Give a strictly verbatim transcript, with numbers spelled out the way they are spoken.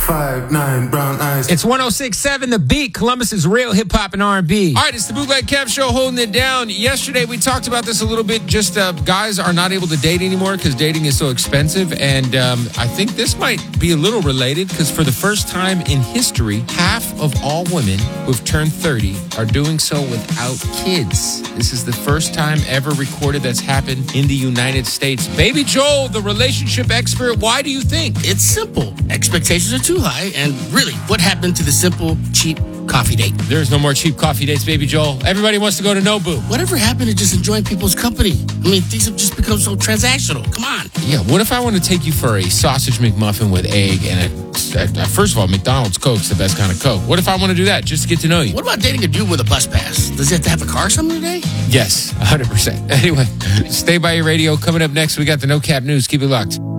five nine, brown eyes. It's one oh six point seven The Beat, Columbus's real hip-hop and R and B. All right, it's the Bootleg Kev Show holding it down. Yesterday, we talked about this a little bit. Just uh, guys are not able to date anymore because dating is so expensive. And um, I think this might be a little related because for the first time in history, half of all women who've turned thirty are doing so without kids. This is the first time ever recorded that's happened in the United States. Baby Joel, the relationship expert, why do you think? It's simple. Expectations are too high. And really, what happened to the simple, cheap coffee date? There's no more cheap coffee dates, Baby Joel. Everybody wants to go to Nobu. Whatever happened to just enjoying people's company? I mean, things have just become so transactional. Come on. Yeah, what if I want to take you for a sausage McMuffin with egg and a, a, a first of all, McDonald's Coke's the best kind of Coke. What if I want to do that just to get to know you? What about dating a dude with a bus pass? Does he have to have a car some today? Yes, one hundred percent. Anyway, stay by your radio. Coming up next, we got the No Cap News. Keep it locked.